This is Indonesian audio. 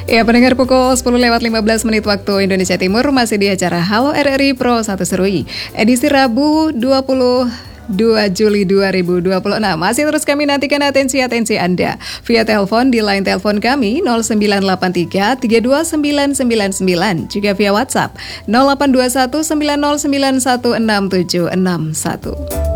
Ya, pendengar pukul 10:15 waktu Indonesia Timur masih di acara Halo RRI Pro 1 Serui. Edisi Rabu 22 Juli 2026. Masih terus kami nantikan atensi Anda via telepon di line telepon kami 0983 329999, juga via WhatsApp 0821 9091 6761.